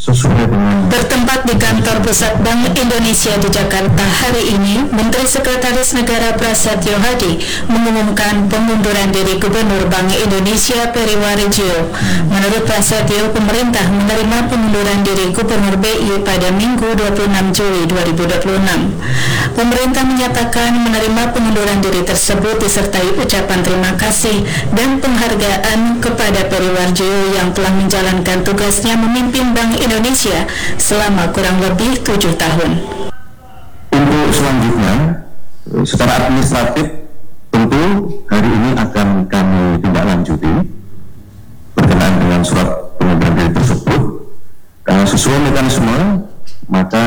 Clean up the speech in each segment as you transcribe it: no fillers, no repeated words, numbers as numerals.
sesuai dengan Bertempat di kantor pusat Bank Indonesia di Jakarta hari ini, Menteri Sekretaris Negara Prasetyo Hadi mengumumkan pengunduran diri Gubernur Bank Indonesia Peri Warjio. Menurut Prasetyo, pemerintah menerima pengunduran diri Gubernur BI pada Minggu 26 Juli 2026. Pemerintah menyatakan menerima pengunduran diri tersebut disertai ucapan terima kasih dan penghargaan kepada Peri Warjio yang telah menjalankan tugasnya memimpin Bank Indonesia selama kurang lebih 7 tahun. Untuk selanjutnya, secara administratif tentu hari ini akan kami tindak lanjuti berkenaan dengan surat pengunduran diri tersebut. Karena sesuai mekanisme, maka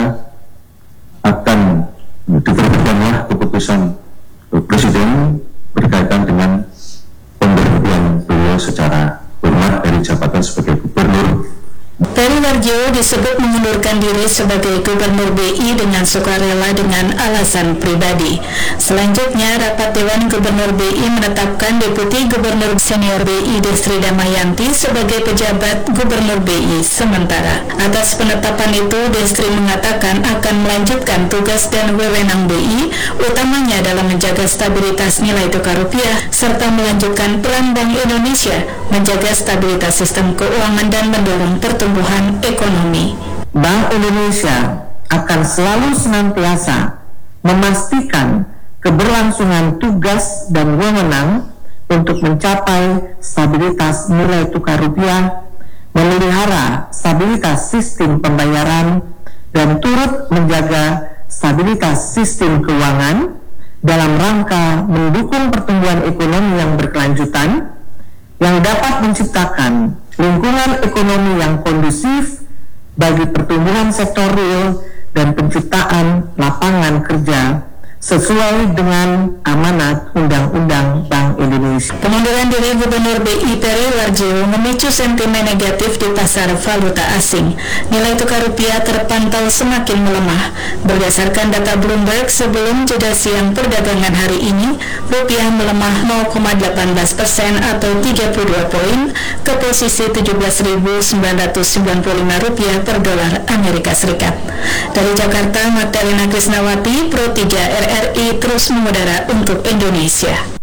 akan diterbitkanlah keputusan Presiden berkaitan dengan pemberhentian beliau secara hormat dari jabatan sebagai Gubernur. Peri Warjio disebut mengundurkan diri sebagai Gubernur BI dengan sukarela dengan alasan pribadi. Selanjutnya, rapat Dewan Gubernur BI menetapkan Deputi Gubernur Senior BI Destri Damayanti sebagai pejabat Gubernur BI sementara. Atas penetapan itu, Destri mengatakan akan melanjutkan tugas dan wewenang BI, utamanya dalam menjaga stabilitas nilai tukar rupiah serta melanjutkan peran Bank Indonesia menjaga stabilitas sistem keuangan dan mendorong pertumbuhan ekonomi. Bank Indonesia akan selalu senantiasa memastikan keberlangsungan tugas dan wewenang untuk mencapai stabilitas nilai tukar rupiah, memelihara stabilitas sistem pembayaran, dan turut menjaga stabilitas sistem keuangan dalam rangka mendukung pertumbuhan ekonomi yang berkelanjutan yang dapat menciptakan lingkungan ekonomi yang kondusif bagi pertumbuhan sektor real dan penciptaan lapangan kerja sesuai dengan amanat Undang-Undang Bank Indonesia. Pengunduran diri Gubernur BI Peri Warjio memicu sentimen negatif di pasar valuta asing. Nilai tukar rupiah terpantau semakin melemah. Berdasarkan data Bloomberg sebelum jeda siang perdagangan hari ini, rupiah melemah 0,18% atau 32 poin ke posisi 17.995 rupiah per dolar Amerika Serikat. Dari Jakarta, Magdalena Krisnawati, Pro 3 RRI terus mengudara untuk Indonesia.